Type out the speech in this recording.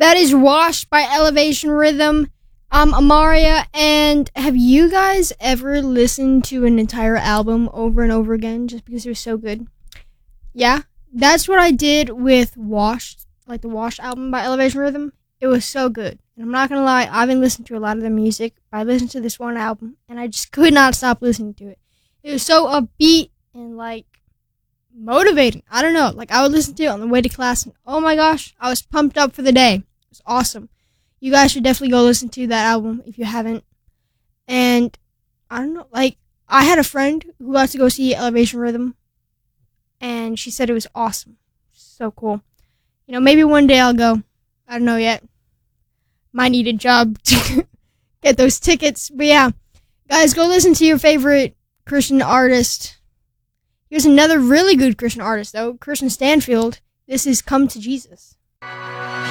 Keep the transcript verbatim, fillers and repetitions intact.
that is Washed by Elevation Rhythm. I'm Amaria, and have you guys ever listened to an entire album over and over again just because they're so good? Yeah, that's what I did with Washed, like the Washed album by Elevation Rhythm. It was so good. And I'm not going to lie, I've been listening to a lot of their music, but I listened to this one album, and I just could not stop listening to it. It was so upbeat and, like, motivating. I don't know. Like, I would listen to it on the way to class, and oh my gosh, I was pumped up for the day. It was awesome. You guys should definitely go listen to that album if you haven't. And I don't know, like, I had a friend who got to go see Elevation Rhythm, and she said it was awesome. So cool. You know, maybe one day I'll go. I don't know yet. Might need a job to get those tickets. But yeah, guys, go listen to your favorite Christian artist. Here's another really good Christian artist, though, Christian Stanfield. This is Come to Jesus.